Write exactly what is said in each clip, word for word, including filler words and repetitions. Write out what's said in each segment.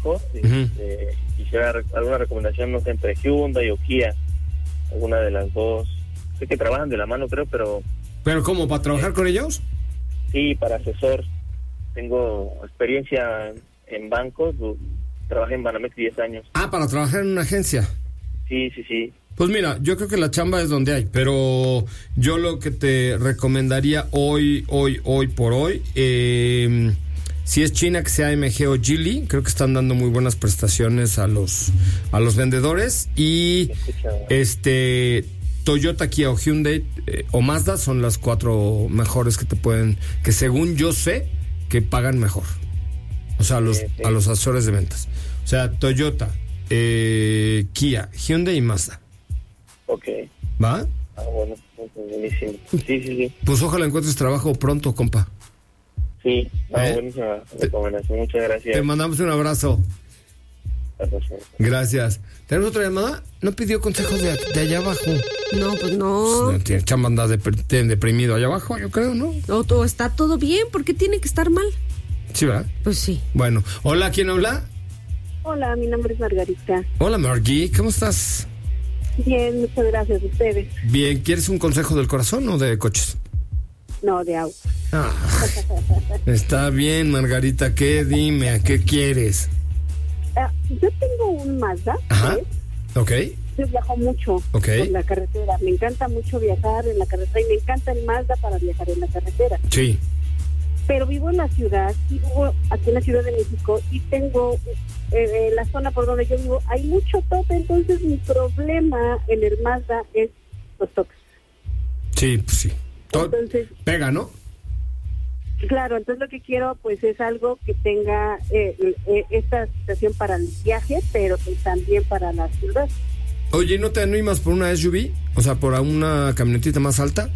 manejo. Uh-huh. Este, quisiera re- alguna recomendación, no sé, entre Hyundai o Kia, alguna de las dos. Sé que trabajan de la mano, creo, pero... ¿Pero cómo, para trabajar con ellos? Sí, para asesor. Tengo experiencia en, en bancos, trabajé en Banamex diez años. Ah, para trabajar en una agencia. Sí, sí, sí. Pues mira, yo creo que la chamba es donde hay, pero yo lo que te recomendaría hoy, hoy, hoy por hoy, eh, si es China, que sea M G o Geely, creo que están dando muy buenas prestaciones a los a los vendedores, y este Toyota, Kia o Hyundai eh, o Mazda son las cuatro mejores que te pueden, que según yo sé, que pagan mejor. O sea, a los, sí, sí. a los asesores de ventas. O sea, Toyota, eh, Kia, Hyundai y Mazda. Ok. ¿Va? Ah, bueno, buenísimo. Sí, sí, sí. Pues ojalá encuentres trabajo pronto, compa. Sí, ah, ¿Eh? buenísima recomendación. Muchas gracias. Te mandamos un abrazo. Gracias. Gracias. ¿Tenemos otra llamada? ¿No pidió consejos de, de allá abajo? No, pues no. Pues, tiene chamba, anda dep- deprimido allá abajo, yo creo, ¿no? No, todo está todo bien. ¿Por qué tiene que estar mal? Sí, ¿verdad? Pues sí. Bueno, hola, ¿quién habla? Hola, mi nombre es Margarita. Hola, Margui, ¿cómo estás? Bien, muchas gracias a ustedes. Bien, ¿quieres un consejo del corazón o de coches? No, de auto. Ah, está bien, Margarita, ¿qué? Dime, ¿a qué quieres? Uh, yo tengo un Mazda. Ajá, ¿eh? ok. Yo viajo mucho okay. por la carretera. Me encanta mucho viajar en la carretera y me encanta el Mazda para viajar en la carretera. Sí. Pero vivo en la ciudad, vivo aquí en la Ciudad de México y tengo... Eh, la zona por donde yo vivo hay mucho tope, entonces mi problema en el Mazda es los topes. Sí, pues sí. To- entonces, pega, ¿no? Claro, entonces lo que quiero pues es algo que tenga eh, eh, esta situación para el viaje, pero pues, también para la ciudad. Oye, ¿no te animas por una S U V? O sea, por una camionetita más alta.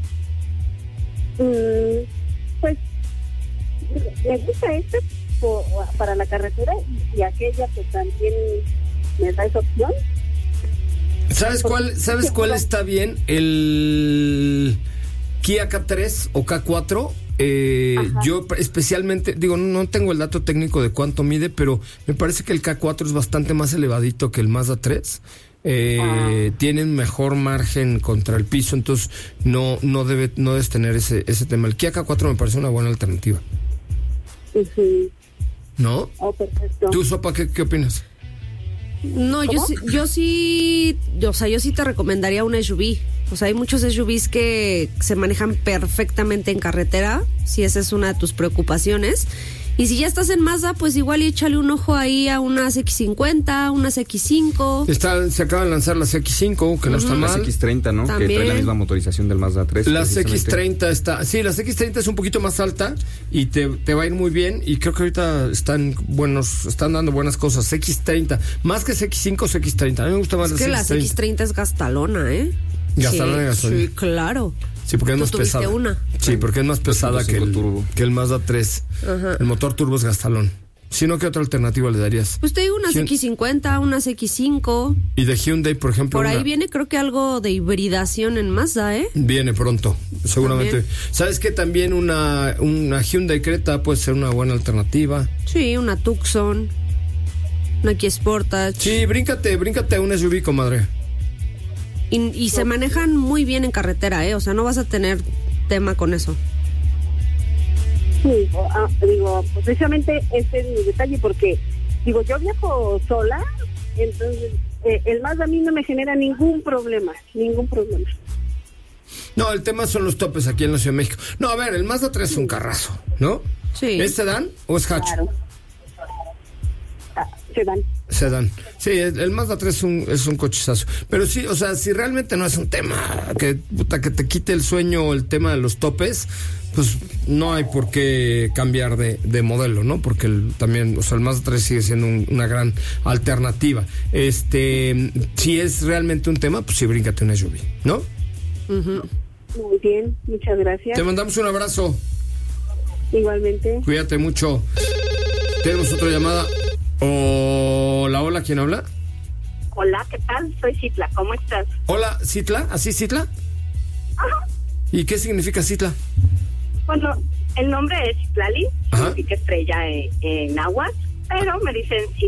Mm, pues me gusta esta por, para la carretera y, y aquella que también me da esa opción. ¿Sabes cuál, ¿sabes cuál está bien? El Kia K tres o K cuatro. Eh, yo especialmente, digo, no tengo el dato técnico de cuánto mide, pero me parece que el K cuatro es bastante más elevadito que el Mazda tres. Eh, ah. Tienen mejor margen contra el piso, entonces no no debe no debes tener ese ese tema. El Kia K cuatro me parece una buena alternativa. Uh-huh. ¿No? Oh, perfecto. ¿Tú, Sopa, qué, qué opinas? No, yo sí, yo sí, yo, o sea, yo sí te recomendaría una S U V. O sea, hay muchos S U Vs que se manejan perfectamente en carretera, si esa es una de tus preocupaciones. Y si ya estás en Mazda, pues igual y échale un ojo ahí a unas X cincuenta, unas X cinco. Está, se acaban de lanzar las X cinco, que uh-huh. no está mal. Las X treinta, ¿no? También. Que trae la misma motorización del Mazda tres. Las X treinta está... Sí, las X treinta es un poquito más alta y te, te va a ir muy bien. Y creo que ahorita están buenos, están dando buenas cosas. X treinta. Más que X cinco, X treinta. A mí me gusta más es las que X treinta. las X treinta es gastalona, ¿eh? Gastalona sí, de gasolina. Sí, claro. Sí, porque es ¿Tú más tuviste pesada. Una? Sí, porque es más pesada que el, turbo. que el Mazda tres. Ajá. El motor turbo es gastalón. Si no, ¿qué otra alternativa le darías? Pues te digo unas Hyun- X cincuenta, unas X cinco. Y de Hyundai, por ejemplo. Por ahí una... viene, creo que algo de hibridación en Mazda, ¿eh? Viene pronto, seguramente. ¿También? ¿Sabes qué? También una, una Hyundai Creta puede ser una buena alternativa. Sí, una Tucson, una Kia Sportage. Sí, bríncate, bríncate a una S U V, comadre. Y, y se manejan muy bien en carretera, ¿eh? O sea, no vas a tener tema con eso. Sí, ah, digo, pues precisamente ese es mi detalle, porque, digo, yo viajo sola, entonces eh, el Mazda a mí no me genera ningún problema, ningún problema. No, el tema son los topes aquí en la Ciudad de México. No, a ver, el Mazda tres es un carrazo, ¿no? Sí. ¿Es sedán o es hatch? Claro. Ah, sedán. Sedán. Sí, el, el Mazda tres es un, es un cochezazo. Pero sí, o sea, si realmente no es un tema que, puta, que te quite el sueño el tema de los topes, pues no hay por qué cambiar de, de modelo, ¿no? Porque el, también, o sea, el Mazda tres sigue siendo un, una gran alternativa. Este, si es realmente un tema, pues sí, bríncate una S U V, ¿no? Uh-huh. Muy bien, muchas gracias. Te mandamos un abrazo. Igualmente. Cuídate mucho. Tenemos otra llamada. Hola, hola, ¿quién habla? Hola, ¿qué tal? Soy Citla, ¿cómo estás? Hola, ¿Citla? ¿Así Citla? Ajá. ¿Y qué significa Citla? Bueno, el nombre es Citlali, Ajá. significa estrella en, en náhuatl, pero me dicen